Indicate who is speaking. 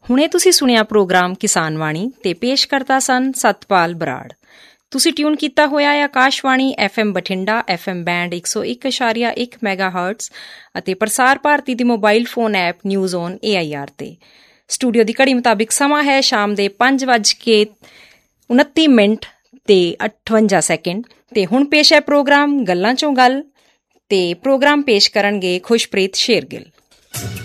Speaker 1: ਹੁਣੇ ਤੁਸੀਂ ਸੁਣਿਆ ਪ੍ਰੋਗਰਾਮ ਕਿਸਾਨ ਵਾਣੀ ਤੇ ਪੇਸ਼ ਕਰਤਾ ਸਨ ਸਤਪਾਲ ਬਰਾੜ। ਤੁਸੀਂ ਟਿਊਨ ਕੀਤਾ ਹੋਇਆ ਹੈ Akashvani FM Bathinda FM band 101.1 ਮੈਗਾਹਰਟਜ਼ ਅਤੇ ਪ੍ਰਸਾਰ ਭਾਰਤੀ ਦੀ mobile phone app news on AIR ਤੇ। ਸਟੂਡੀਓ ਦੀ ਘੜੀ ਮੁਤਾਬਿਕ ਸਮਾਂ ਹੈ ਸ਼ਾਮ ਦੇ 5:29 ਤੇ 58 ਸੈਕਿੰਡ। ਤੇ ਹੁਣ ਪੇਸ਼ ਹੈ ਪ੍ਰੋਗਰਾਮ ਗੱਲਾਂ 'ਚੋਂ ਗੱਲ ਤੇ ਪ੍ਰੋਗਰਾਮ ਪੇਸ਼ ਕਰਨਗੇ ਖੁਸ਼ਪ੍ਰੀਤ ਸ਼ੇਰਗਿੱਲ।